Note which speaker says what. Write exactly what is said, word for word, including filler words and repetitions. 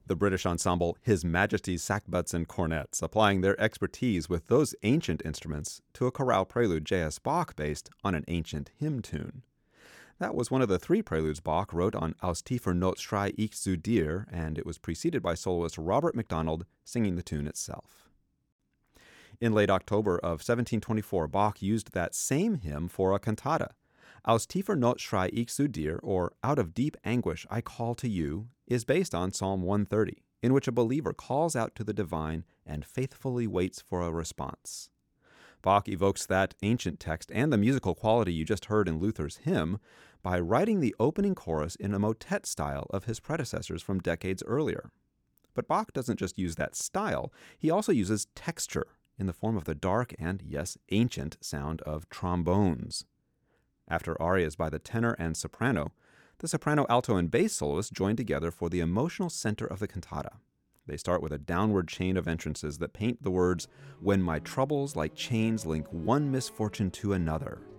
Speaker 1: the British ensemble His Majesty's Sackbuts and Cornets, applying their expertise with those ancient instruments to a chorale prelude J S. Bach based on an ancient hymn tune. That was one of the three preludes Bach wrote on Aus tiefer Not schrei ich zu dir, and it was preceded by soloist Robert MacDonald singing the tune itself. In late October of seventeen twenty-four, Bach used that same hymn for a cantata. Aus tiefer Not schrei ich zu dir, or Out of Deep Anguish I Call to You, is based on Psalm one thirty, in which a believer calls out to the divine and faithfully waits for a response. Bach evokes that ancient text and the musical quality you just heard in Luther's hymn by writing the opening chorus in a motet style of his predecessors from decades earlier. But Bach doesn't just use that style, he also uses texture in the form of the dark and, yes, ancient sound of trombones. After arias by the tenor and soprano, the soprano, alto, and bass soloists join together for the emotional center of the cantata. They start with a downward chain of entrances that paint the words, "When my troubles like chains link one misfortune to another,"